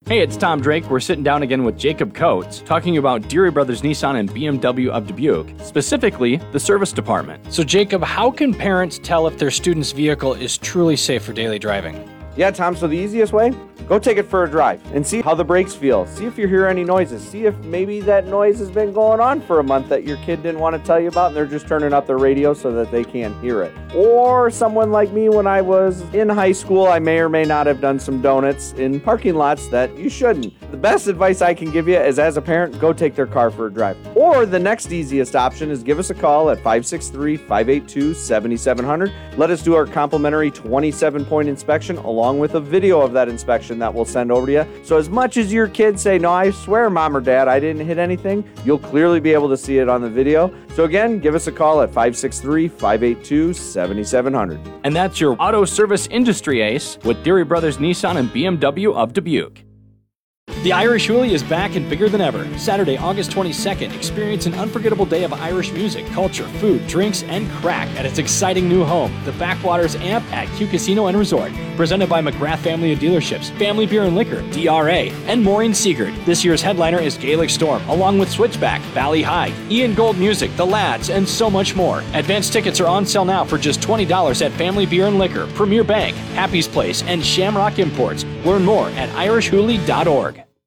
Hey, it's Tom Drake. We're sitting down again with Jacob Coates, talking about Deary Brothers Nissan and BMW of Dubuque, specifically the service department. So Jacob, how can parents tell if their student's vehicle is truly safe for daily driving? Yeah, Tom, so the easiest way? Go take it for a drive and see how the brakes feel. See if you hear any noises. See if maybe that noise has been going on for a month that your kid didn't want to tell you about and they're just turning up their radio so that they can't hear it. Or someone like me, when I was in high school, I may or may not have done some donuts in parking lots that you shouldn't. The best advice I can give you is, as a parent, go take their car for a drive. Or the next easiest option is give us a call at 563-582-7700. Let us do our complimentary 27-point inspection along with a video of that inspection that we'll send over to you. So as much as your kids say, no, I swear, Mom or Dad, I didn't hit anything, you'll clearly be able to see it on the video. So again, give us a call at 563-582-7700. And that's your auto service industry ace with Deary Brothers Nissan and BMW of Dubuque. The Irish Hoolie is back and bigger than ever. Saturday, August 22nd, experience an unforgettable day of Irish music, culture, food, drinks, and crack at its exciting new home, the Backwaters Amp at Q Casino and Resort. Presented by McGrath Family of Dealerships, Family Beer and Liquor, DRA, and Maureen Siegert. This year's headliner is Gaelic Storm, along with Switchback, Valley High, Ian Gold Music, The Lads, and so much more. Advanced tickets are on sale now for just $20 at Family Beer and Liquor, Premier Bank, Happy's Place, and Shamrock Imports. Learn more at irishhoolie.org.